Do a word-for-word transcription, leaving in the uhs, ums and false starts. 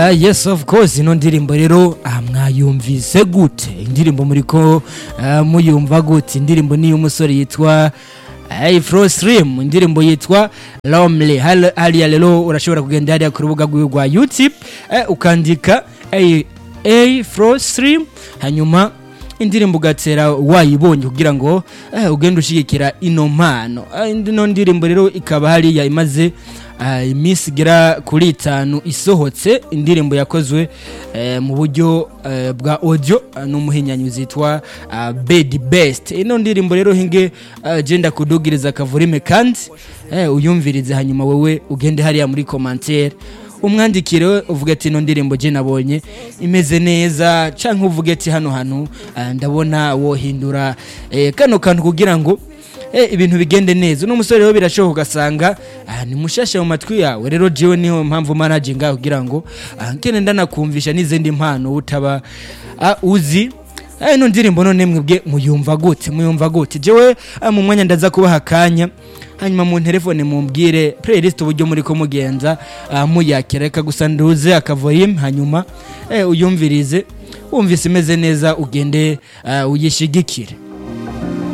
Uh, yes of course ino ndirimbo rero ah, mwayumvise gute indirimbo muriko uh, muyumva gute indirimbo ni umusore yitwa Hey Fro Stream indirimbo yitwa Lonely hali rero urashobora kugenda hariya ku rubuga rwa YouTube eh, ukandika hey, hey Fro Stream hanyuma indirimbo gatera wayibonye kugira ngo eh, ugende ushigikira ino mpano ino ndirimbo rero ikaba hariya imaze Uh, imisi gira kuri itanu isohotse indirimbo yakozwe uh, mu buryo uh, bwa audio uh, n'umuhinyanyi zitwa uh, Bed Best ino ndirimbo rero hinge uh, genda kudugiriza kavurime kandi uh, uyumvirize hanyuma wewe ugende hariya muri commentaire umwandikire uvuga ati ino ndirimbo je nabonye imeze neza canke uvuga ati hano hano uh, ndabona wohindura uh, kano kantu kugira ngo eh ibintu bigende neza no musore rero birashoboka gasanga ah, ni mushasha mu matwi yawe rero jewe niho mpamvu manage ngaho kugira ngo ah, nkene ndanakumvisha n'izindi mpano utaba ah, uzi eh no ndirimbo none mwebwe muyumva gute muyumva gute jewe ah, mu mwanya ndaza kubaha kanya hanyuma mu telefone mumbwire playlist uburyo muri ko mugenza ah, muyakireka gusa nduze akavoyim hanyuma eh uyumvirize umvise imeze neza ugende uh, uyishigikire